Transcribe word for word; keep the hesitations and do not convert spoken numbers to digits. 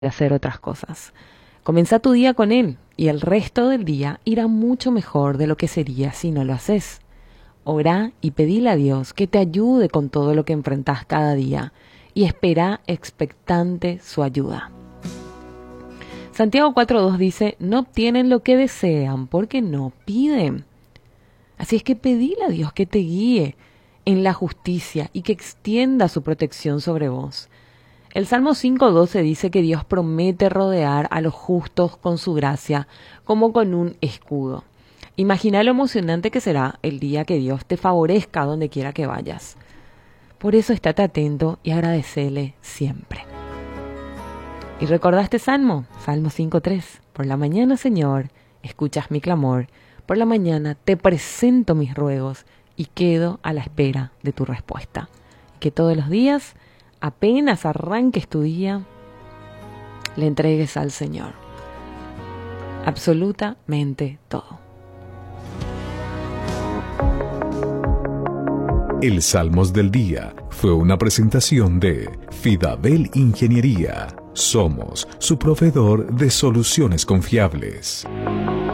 hacer otras cosas. Comienza tu día con Él y el resto del día irá mucho mejor de lo que sería si no lo haces. Orá y pedile a Dios que te ayude con todo lo que enfrentás cada día y espera expectante su ayuda. Santiago cuatro dos dice, no obtienen lo que desean porque no piden. Así es que pedile a Dios que te guíe en la justicia y que extienda su protección sobre vos. El Salmo cinco doce dice que Dios promete rodear a los justos con su gracia como con un escudo. Imagina lo emocionante que será el día que Dios te favorezca donde quiera que vayas. Por eso estate atento y agradecele siempre. ¿Y recordaste Salmo? Salmo cinco tres. Por la mañana, Señor, escuchas mi clamor. Por la mañana te presento mis ruegos y quedo a la espera de tu respuesta. Que todos los días, apenas arranques tu día, le entregues al Señor absolutamente todo. El Salmos del Día fue una presentación de Fidabel Ingeniería. Somos su proveedor de soluciones confiables.